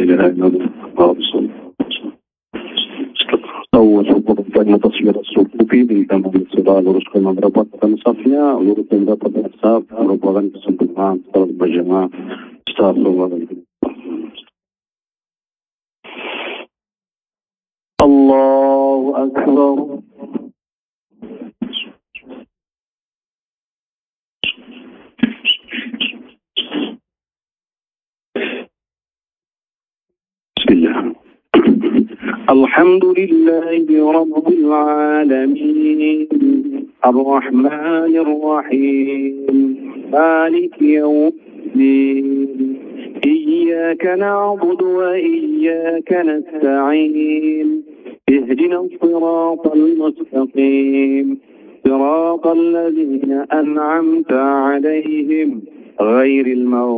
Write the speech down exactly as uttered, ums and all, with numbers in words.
إله إلا الله رسول أول syukur banyak atas segala syukupi di dalam segala lurus ke mendapatkan safnya, lurus mendapatkan saf, merupakan kesempurnaan salat berjamaah. Astagfirullahaladzim. Allahu Akbar. Bismillah. الحمد لله رب العالمين الرحمن الرحيم مالك يوم الدين إياك نعبد وإياك نستعين اهدنا الصراط المستقيم صراط الذين أنعمت عليهم غير المغضوب